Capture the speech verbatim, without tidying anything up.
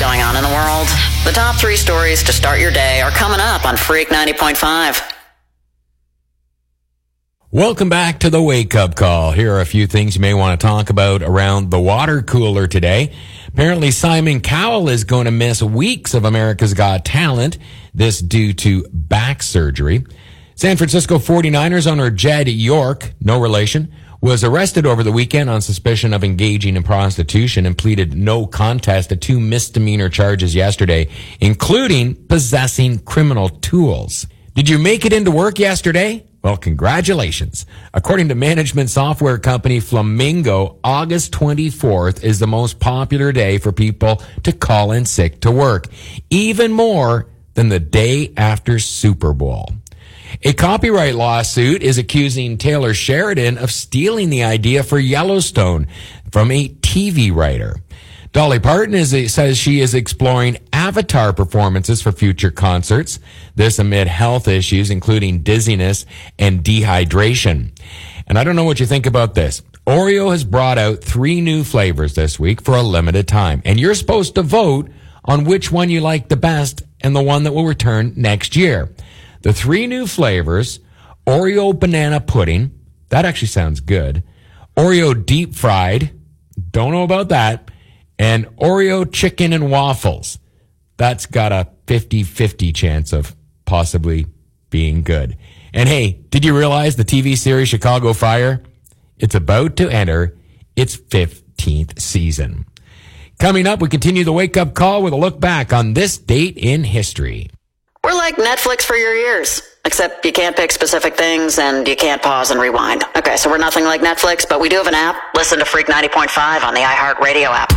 going on in the world? The top three stories to start your day are coming up on Freak ninety point five. Welcome back to the Wake Up Call. Here are a few things you may want to talk about around the water cooler today. Apparently, Simon Cowell is going to miss weeks of America's Got Talent, this due to back surgery. San Francisco forty-niners owner Jed York, no relation, was arrested over the weekend on suspicion of engaging in prostitution and pleaded no contest to two misdemeanor charges yesterday, including possessing criminal tools. Did you make it into work yesterday? Well, congratulations. According to management software company Flamingo, August twenty-fourth is the most popular day for people to call in sick to work, even more than the day after Super Bowl. A copyright lawsuit is accusing Taylor Sheridan of stealing the idea for Yellowstone from a T V writer. Dolly Parton is, says she is exploring Avatar performances for future concerts. This amid health issues, including dizziness and dehydration. And I don't know what you think about this. Oreo has brought out three new flavors this week for a limited time. And you're supposed to vote on which one you like the best and the one that will return next year. The three new flavors, Oreo banana pudding. That actually sounds good. Oreo deep fried. Don't know about that. And Oreo chicken and waffles. That's got a fifty-fifty chance of possibly being good. And hey, did you realize the T V series Chicago Fire? It's about to enter its fifteenth season. Coming up, we continue the Wake Up Call with a look back on this date in history. We're like Netflix for your ears, except you can't pick specific things and you can't pause and rewind. Okay, so we're nothing like Netflix, but we do have an app. Listen to Freak ninety point five on the iHeartRadio app.